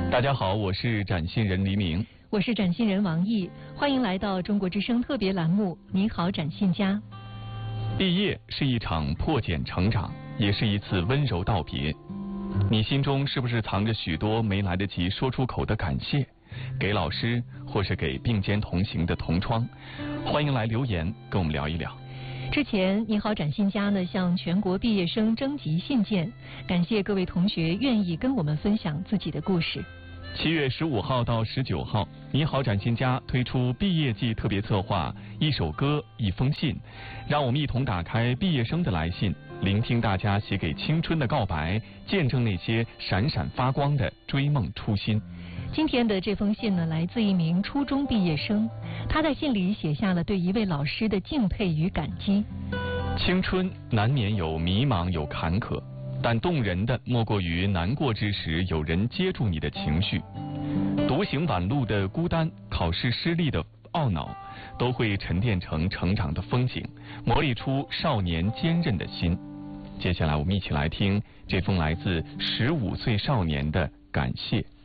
大家好，我是展信人黎明， 我是展信人王毅，欢迎来到中国之声特别栏目《你好，展信家》。 毕业是一场破茧成长，也是一次温柔道别。你心中是不是藏着许多没来得及说出口的感谢？给老师，或是给并肩同行的同窗？欢迎来留言跟我们聊一聊。 之前你好展信家呢向全国毕业生征集信件，感谢各位同学愿意跟我们分享自己的故事。 7月15号到19号，你好展信家推出毕业季特别策划，一首歌一封信，让我们一同打开毕业生的来信，聆听大家写给青春的告白，见证那些闪闪发光的追梦初心。 今天的这封信呢，来自一名初中毕业生，他在信里写下了对一位老师的敬佩与感激。 青春难免有迷茫，有坎坷，但动人的莫过于难过之时有人接住你的情绪。独行晚路的孤单，考试失利的懊恼，都会沉淀成成长的风景，磨砺出少年坚韧的心。接下来我们一起来听这封来自15岁少年的感谢。